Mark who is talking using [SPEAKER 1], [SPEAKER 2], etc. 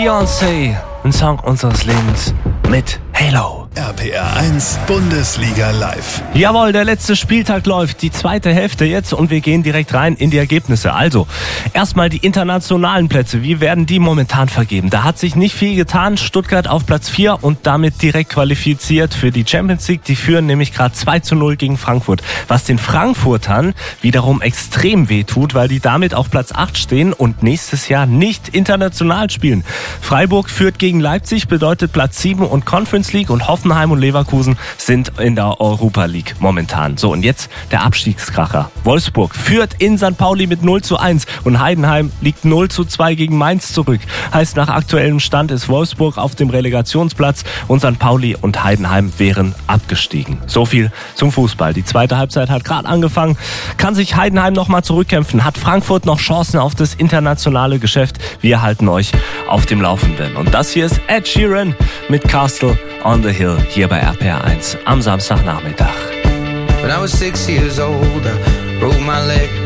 [SPEAKER 1] Beyoncé, ein Song unseres Lebens mit Halo.
[SPEAKER 2] RPR 1 Bundesliga live.
[SPEAKER 1] Jawohl, der letzte Spieltag läuft, die zweite Hälfte jetzt und wir gehen direkt rein in die Ergebnisse. Also, erstmal die internationalen Plätze, wie werden die momentan vergeben? Da hat sich nicht viel getan, Stuttgart auf Platz 4 und damit direkt qualifiziert für die Champions League. Die führen nämlich gerade 2:0 gegen Frankfurt, was den Frankfurtern wiederum extrem wehtut, weil die damit auf Platz 8 stehen und nächstes Jahr nicht international spielen. Freiburg führt gegen Leipzig, bedeutet Platz 7 und Conference League und Hoffenheim und Leverkusen sind in der Europa League momentan. So, und jetzt der Abstiegskracher. Wolfsburg führt in St. Pauli mit 0:1 und Heidenheim liegt 0:2 gegen Mainz zurück. Heißt, nach aktuellem Stand ist Wolfsburg auf dem Relegationsplatz und St. Pauli und Heidenheim wären abgestiegen. So viel zum Fußball. Die zweite Halbzeit hat gerade angefangen. Kann sich Heidenheim nochmal zurückkämpfen? Hat Frankfurt noch Chancen auf das internationale Geschäft? Wir halten euch auf dem Laufenden. Und das hier ist Ed Sheeran mit Castle on the Hill hier bei RPR 1 am Samstagnachmittag.
[SPEAKER 3] When I was 6 years old, I broke my leg.